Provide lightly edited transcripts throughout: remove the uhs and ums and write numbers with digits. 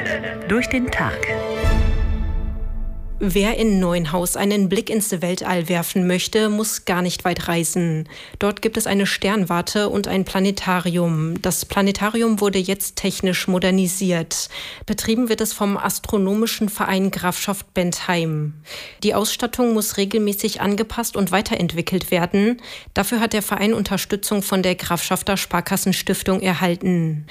durch den Tag. Wer in Neuenhaus einen Blick ins Weltall werfen möchte, muss gar nicht weit reisen. Dort gibt es eine Sternwarte und ein Planetarium. Das Planetarium wurde jetzt technisch modernisiert. Betrieben wird es vom Astronomischen Verein Grafschaft Bentheim. Die Ausstattung muss regelmäßig angepasst und weiterentwickelt werden. Dafür hat der Verein Unterstützung von der Grafschafter Sparkassenstiftung erhalten.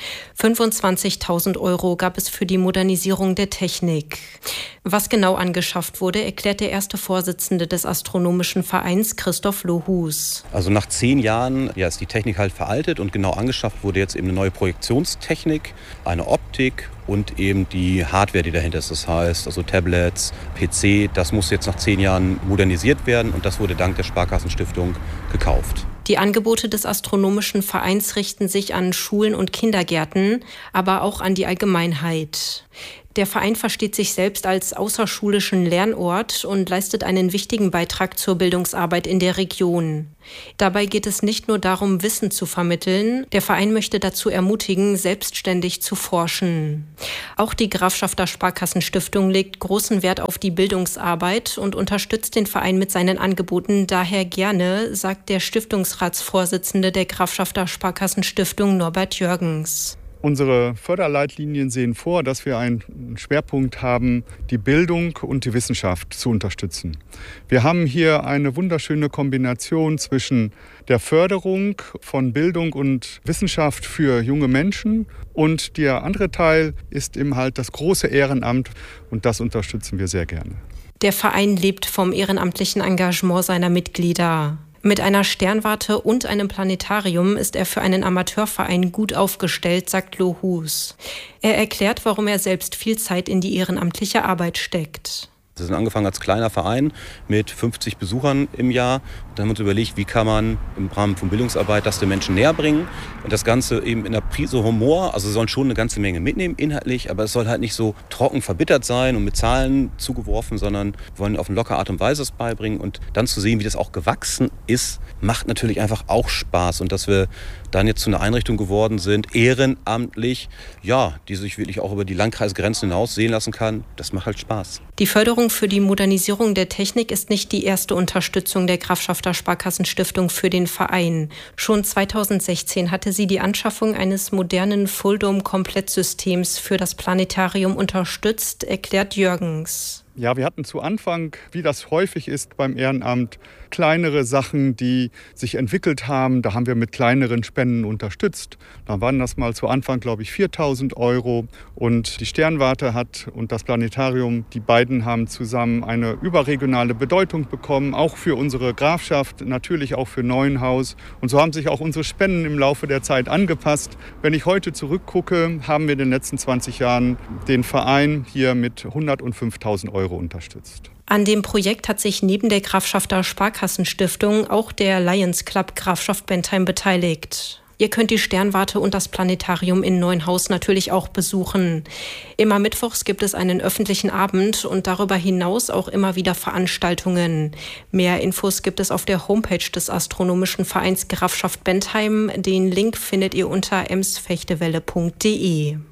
25.000 € gab es für die Modernisierung der Technik. Was genau angeschafft wurde, erklärt der erste Vorsitzende des Astronomischen Vereins, Christoph Lohus. Also nach 10 Jahren ist die Technik halt veraltet und genau angeschafft wurde jetzt eben eine neue Projektionstechnik, eine Optik und eben die Hardware, die dahinter ist. Das heißt, also Tablets, PC, das muss jetzt nach 10 Jahren modernisiert werden und das wurde dank der Sparkassenstiftung gekauft. Die Angebote des Astronomischen Vereins richten sich an Schulen und Kindergärten, aber auch an die Allgemeinheit. Der Verein versteht sich selbst als außerschulischen Lernort und leistet einen wichtigen Beitrag zur Bildungsarbeit in der Region. Dabei geht es nicht nur darum, Wissen zu vermitteln. Der Verein möchte dazu ermutigen, selbstständig zu forschen. Auch die Grafschafter Sparkassenstiftung legt großen Wert auf die Bildungsarbeit und unterstützt den Verein mit seinen Angeboten daher gerne, sagt der Stiftungsratsvorsitzende der Grafschafter Sparkassenstiftung, Norbert Jürgens. Unsere Förderleitlinien sehen vor, dass wir einen Schwerpunkt haben, die Bildung und die Wissenschaft zu unterstützen. Wir haben hier eine wunderschöne Kombination zwischen der Förderung von Bildung und Wissenschaft für junge Menschen und der andere Teil ist eben halt das große Ehrenamt und das unterstützen wir sehr gerne. Der Verein lebt vom ehrenamtlichen Engagement seiner Mitglieder. Mit einer Sternwarte und einem Planetarium ist er für einen Amateurverein gut aufgestellt, sagt Lohus. Er erklärt, warum er selbst viel Zeit in die ehrenamtliche Arbeit steckt. Wir sind angefangen als kleiner Verein mit 50 Besuchern im Jahr. Dann haben wir uns überlegt, wie kann man im Rahmen von Bildungsarbeit das den Menschen näher bringen. Und das Ganze eben in der Prise Humor. Also sie sollen schon eine ganze Menge mitnehmen, inhaltlich. Aber es soll halt nicht so trocken verbittert sein und mit Zahlen zugeworfen, sondern wir wollen auf eine lockere Art und Weise es beibringen. Und dann zu sehen, wie das auch gewachsen ist, macht natürlich einfach auch Spaß. Und dass wir dann jetzt zu einer Einrichtung geworden sind, ehrenamtlich, die sich wirklich auch über die Landkreisgrenzen hinaus sehen lassen kann, das macht halt Spaß. Die Förderung für die Modernisierung der Technik ist nicht die erste Unterstützung der Grafschafter Sparkassenstiftung für den Verein. Schon 2016 hatte sie die Anschaffung eines modernen Fulldom-Komplettsystems für das Planetarium unterstützt, erklärt Jürgens. Ja, wir hatten zu Anfang, wie das häufig ist beim Ehrenamt, kleinere Sachen, die sich entwickelt haben. Da haben wir mit kleineren Spenden unterstützt. Da waren das mal zu Anfang, glaube ich, 4.000 €. Und die Sternwarte und das Planetarium, die beiden haben zusammen eine überregionale Bedeutung bekommen, auch für unsere Grafschaft, natürlich auch für Neuenhaus. Und so haben sich auch unsere Spenden im Laufe der Zeit angepasst. Wenn ich heute zurückgucke, haben wir in den letzten 20 Jahren den Verein hier mit 105.000 € unterstützt. An dem Projekt hat sich neben der Grafschafter Sparkassenstiftung auch der Lions Club Grafschaft Bentheim beteiligt. Ihr könnt die Sternwarte und das Planetarium in Neuenhaus natürlich auch besuchen. Immer mittwochs gibt es einen öffentlichen Abend und darüber hinaus auch immer wieder Veranstaltungen. Mehr Infos gibt es auf der Homepage des Astronomischen Vereins Grafschaft Bentheim. Den Link findet ihr unter emsfechtewelle.de.